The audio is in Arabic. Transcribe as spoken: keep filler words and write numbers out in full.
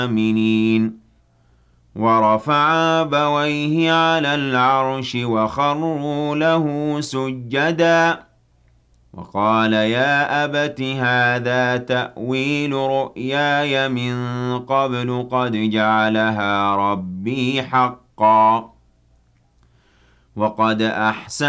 آمنين ورفع أبويه على العرش وخروا له سجدا وقال يا أبت هذا تأويل رؤياي من قبل قد جعلها ربي حقا وقد أحسن